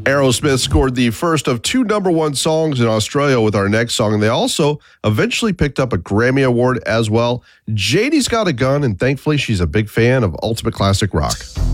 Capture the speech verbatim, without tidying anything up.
Aerosmith scored the first of two number one songs in Australia with our next song, and they also eventually picked up a Grammy Award as well. J D's got a gun, and thankfully she's a big fan of Ultimate Classic Rock.